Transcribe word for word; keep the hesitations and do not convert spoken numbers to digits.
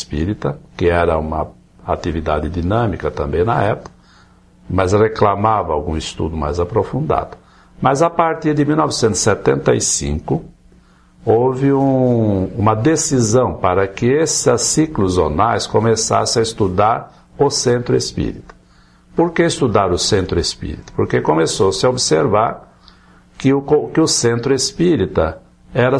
espírita, que era uma atividade dinâmica também na época, mas reclamava algum estudo mais aprofundado. Mas a partir de mil novecentos e setenta e cinco, houve um, uma decisão para que esses ciclos zonais começassem a estudar o centro espírita. Por que estudar o centro espírita? Porque começou-se a observar que o, que o centro espírita era